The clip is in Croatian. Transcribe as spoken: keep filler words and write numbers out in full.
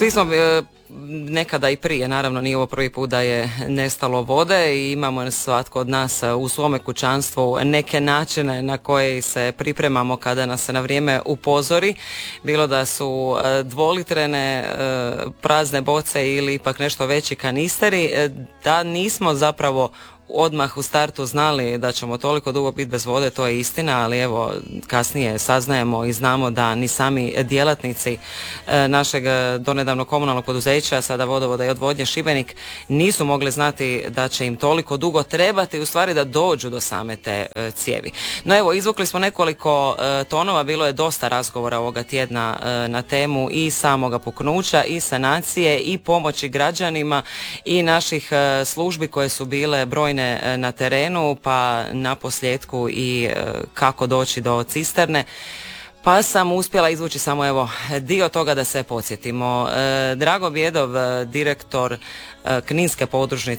Svi smo e, nekada i prije, naravno nije ovo prvi put da je nestalo vode i imamo svatko od nas u svome kućanstvu neke načine na koje se pripremamo kada nas se na vrijeme upozori, bilo da su dvolitrene prazne boce ili ipak nešto veći kanisteri, da nismo zapravo odmah u startu znali da ćemo toliko dugo biti bez vode, to je istina, ali evo kasnije saznajemo i znamo da ni sami djelatnici e, našeg donedavno komunalnog poduzeća, sada Vodovoda i odvodnje Šibenik, nisu mogli znati da će im toliko dugo trebati u stvari da dođu do same te e, cijevi. No evo, izvukli smo nekoliko e, tonova, bilo je dosta razgovora ovoga tjedna e, na temu i samoga puknuća i sanacije i pomoći građanima i naših e, službi koje su bile brojne na terenu, pa na posljedku i kako doći do cisterne. Pa sam uspjela izvući samo evo dio toga da se podsjetimo. Drago Bjedov, direktor Kninske podružnice